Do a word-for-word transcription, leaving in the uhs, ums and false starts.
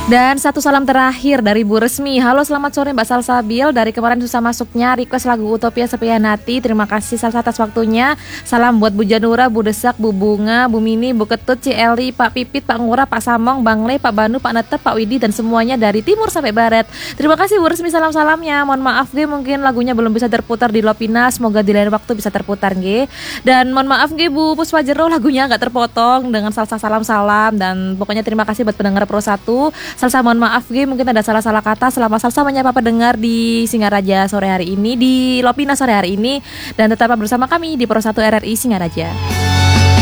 Dan satu salam terakhir dari Bu Resmi. Halo, selamat sore Mbak Salsabil. Dari kemarin susah masuknya request lagu Utopia Sepianati. Terima kasih Salsa atas waktunya. Salam buat Bu Janura, Bu Desak, Bu Bunga, Bu Mini, Bu Ketut, Ci Eli, Pak Pipit, Pak Ngurah, Pak Samong, Bang Le, Pak Banu, Pak Netep, Pak Widi, dan semuanya dari timur sampai barat. Terima kasih Bu Resmi, salam-salamnya. Mohon maaf G, mungkin lagunya belum bisa terputar di Lopina. Semoga di lain waktu bisa terputar G. Dan mohon maaf G Bu Puspa Jero, lagunya nggak terpotong dengan salsa salam-salam. Dan pokoknya terima kasih buat pendengar Pro satu. Salsa mohon maaf G, mungkin ada salah-salah kata selama Salsa menyapa pendengar di Singaraja sore hari ini, di Lopina sore hari ini. Dan tetaplah bersama kami di Pro satu R R I Singaraja.